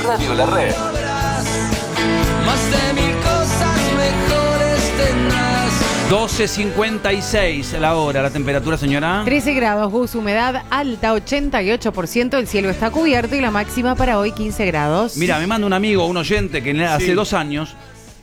Radio La Red. Más de 1000 cosas mejores tendrás. 12:56 la hora, la temperatura, señora. 13 grados, Gus, humedad alta, 88%, el cielo está cubierto y la máxima para hoy 15 grados. Mira, me manda un amigo, un oyente que hace 2 años,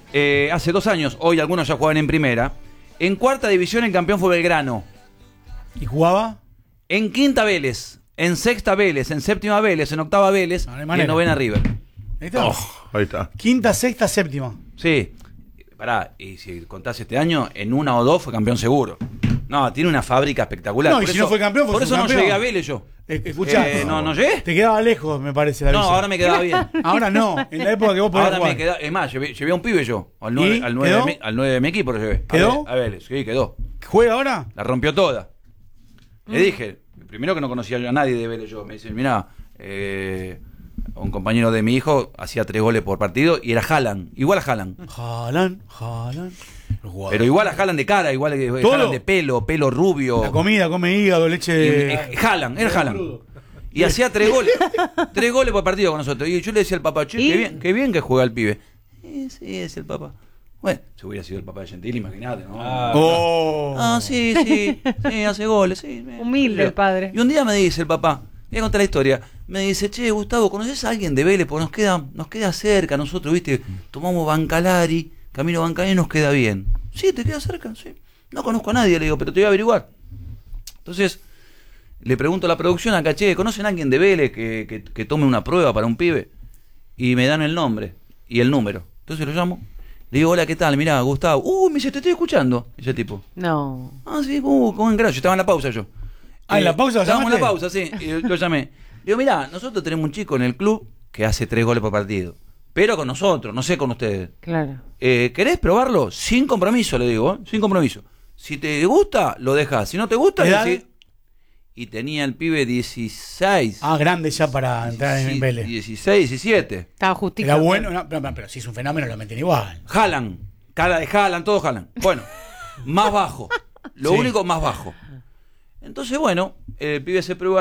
hoy algunos ya juegan en primera, en cuarta división el campeón fue Belgrano. ¿Y jugaba? En quinta Vélez, en sexta Vélez, en séptima Vélez, en octava Vélez y en novena River. Ahí está. Ahí está. Quinta, sexta, séptima. Sí. Pará, y si contás este año, en una o dos fue campeón seguro. No, tiene una fábrica espectacular. No, y si no fue campeón, fue por eso subcampeón. no llegué a Vélez yo. Escuchá. No llegué. Te quedaba lejos, me parece. La No, visa. ahora me quedaba bien. Ahora no, en la época que vos podías Ahora jugar. me quedaba. Es más, llevé a un pibe yo. Al ¿Y? 9 ¿Quedó? de mi equipo lo llevé. ¿Quedó? A Vélez, sí, quedó. ¿Juega ahora? La rompió toda. Le dije, primero que no conocía yo a nadie de Vélez yo. Me dice, mirá, un compañero de mi hijo hacía 3 goles por partido y era Haaland, igual a Haaland. Haaland. Pero igual a Haaland de cara, igual que ¿Todo? Haaland de pelo rubio. La comida, come hígado, leche. Haaland, era Haaland. Y hacía 3 goles. 3 goles por partido con nosotros. Y yo le decía al papá, che, qué bien que juega el pibe. Sí, es el papá. Bueno, si hubiera sido el papá de Gentili, imagínate, ¿no? Sí, hace goles, sí. Humilde el padre. Y un día me dice el papá, voy a contar la historia, me dice, che, Gustavo, ¿conoces a alguien de Vélez? Porque nos queda cerca, nosotros, viste, tomamos Bancalari, camino Bancalari nos queda bien. Sí, ¿te queda cerca? Sí. No conozco a nadie, le digo, pero te voy a averiguar. Entonces, le pregunto a la producción acá, che, ¿conocen a alguien de Vélez que tome una prueba para un pibe? Y me dan el nombre y el número. Entonces lo llamo. Le digo, hola, ¿qué tal? Mirá, Gustavo. Me dice, te estoy escuchando. Ese tipo. No. Ah, sí, ¿cómo en gracia? Yo estaba en la pausa yo. ¿En la pausa? Estábamos en la llamaste? pausa, sí. Y lo llamé. Le digo, mirá, nosotros tenemos un chico en el club que hace 3 goles por partido. Pero con nosotros, no sé con ustedes. Claro. ¿Querés probarlo? Sin compromiso, le digo, sin compromiso. Si te gusta, lo dejas. Si no te gusta, ¿Edad? decís. Y tenía el pibe 16. Ah, grande ya para entrar en Vélez. 16, 17. Estaba justito. Era bueno, no, pero si es un fenómeno lo meten igual. Haaland, cara de Haaland, todo Haaland. Bueno, más bajo. Lo único más bajo. Entonces, bueno, el pibe se prueba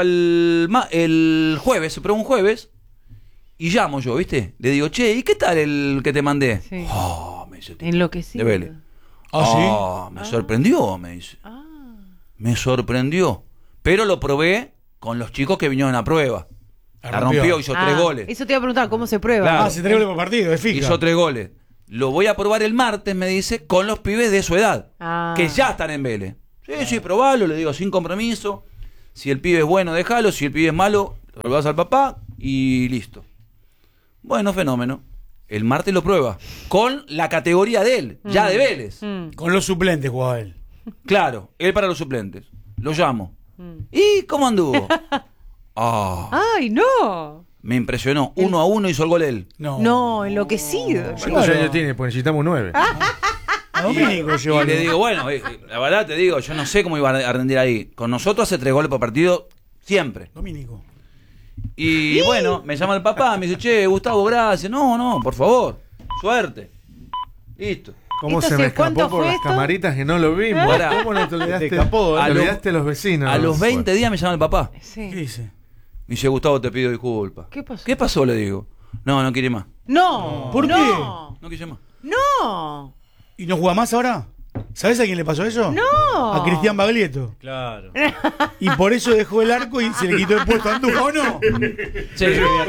el jueves, se prueba un jueves. Y llamo yo, ¿viste? Le digo, che, ¿y qué tal el que te mandé? Sí. Me dice, tipo, Enloquecido. de Vélez. Me sorprendió, me dice. Me sorprendió. Pero lo probé con los chicos que vinieron a prueba. La rompió, hizo 3 goles. Eso te iba a preguntar, ¿cómo se prueba? Claro. Hace 3 goles por partido, es fija. Hizo 3 goles. Lo voy a probar el martes, me dice, con los pibes de su edad. Que ya están en Vélez. Sí, probalo, le digo, sin compromiso. Si el pibe es bueno, déjalo. Si el pibe es malo, lo vas al papá y listo. Bueno, fenómeno. El martes lo prueba. Con la categoría de él, ya de Vélez. Con los suplentes jugaba él. Claro, él para los suplentes. Lo llamo. ¿Y cómo anduvo? ¡Ay, no! Me impresionó. 1-1 hizo el gol él. No, enloquecido. ¿Cuántos años tiene? Porque necesitamos 9. A Domínico Y le digo, bueno, la verdad te digo, yo no sé cómo iba a rendir ahí. Con nosotros hace 3 goles por partido siempre. Domínico. Y bueno, me llama el papá, me dice, che, Gustavo, gracias. No, por favor, suerte. Listo. ¿Cómo ¿Esto se me hace cuánto escapó por fue las esto? camaritas que no lo vimos? Pará. ¿Cómo no te olvidaste? Te escapó, te a lo- olvidaste a los vecinos. A los 20 días me llama el papá. Sí. ¿Qué dice? Me dice, Gustavo, te pido disculpas. ¿Qué pasó? ¿Qué pasó? Le digo. No quiere más. No. ¿Por qué? No quise más. No. ¿Y no juega más ahora? ¿Sabés a quién le pasó eso? No. A Cristian Baglietto. Claro. Y por eso dejó el arco y se le quitó el puesto a Andújar, ¿o no? Sí.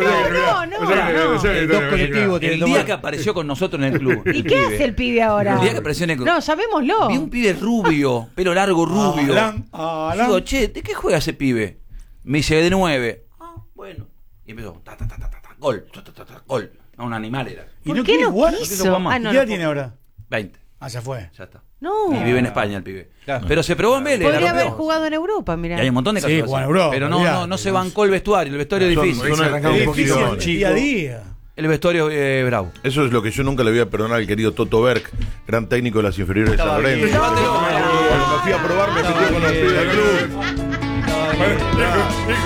El dos colectivos tienen El que día tomar. que apareció con nosotros en el club. ¿Y qué hace el pibe ahora? El día que apareció en el club. No, llamémoslo. Vi un pibe rubio, pelo largo, rubio. Alan. Digo, che, ¿de qué juega ese pibe? Me dice, de 9. Bueno. Y empezó, gol, gol. No, un animal era. ¿Y ¿Por no qué quiere no jugar? quiso? más. ¿Y qué edad tiene ahora? 20. Ah, ya fue. Ya está. No. Y vive en España el pibe. Pero se probó en Vélez. la Podría haber rompió. jugado en Europa, Y mirá. hay un montón de casos Sí, así. juega en Europa, Pero olvidate. no se bancó el vestuario. El vestuario es Son- difícil. son arrancados un Difícil, poquito. día a día. El vestuario bravo. Eso es lo que yo nunca le voy a perdonar al querido Toto Berg, gran técnico de las inferiores de San Lorenzo. Cuando me fui a probar me metió con los pibes del club.